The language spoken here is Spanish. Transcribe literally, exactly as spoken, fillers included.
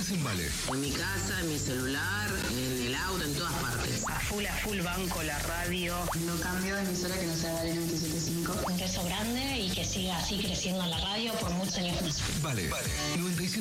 Estás en Vale. En mi casa, en mi celular, en el auto, en todas partes. A full, a full banco, la radio. No cambio de emisora que no sea Vale noventa y siete punto cinco. Un beso grande y que siga así creciendo la radio por muchos años más. Vale. Vale. noventa y siete